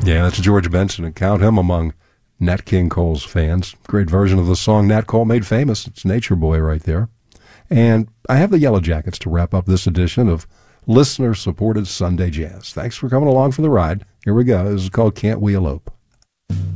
Yeah, that's George Benson, and count him among Nat King Cole's fans. Great version of the song Nat Cole made famous. It's Nature Boy right there. And I have the Yellow Jackets to wrap up this edition of listener-supported Sunday Jazz. Thanks for coming along for the ride. Here we go. This is called Can't We Elope?